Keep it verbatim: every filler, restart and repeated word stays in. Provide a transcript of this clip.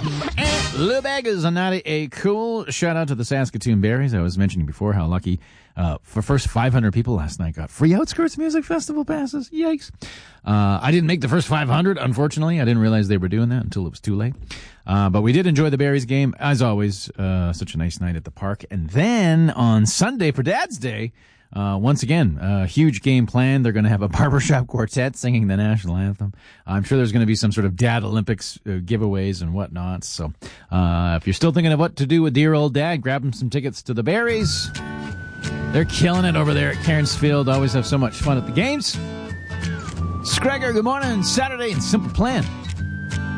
Lou Begas on ninety a cool. Shout out to the Saskatoon Berries. I was mentioning before how lucky uh, for first five hundred people last night got free Outskirts Music Festival passes. Yikes. Uh, I didn't make the first five hundred, unfortunately. I didn't realize they were doing that until it was too late. Uh, but we did enjoy the Berries game. As always, uh, such a nice night at the park. And then on Sunday for Dad's Day, Uh, once again, a huge game planned. They're going to have a barbershop quartet singing the national anthem. I'm sure there's going to be some sort of Dad Olympics uh, giveaways and whatnot. So uh, if you're still thinking of what to do with dear old Dad, grab him some tickets to the Berries. They're killing it over there at Cairnsfield. Always have so much fun at the games. Scragger, good morning. Saturday in Simple Plan.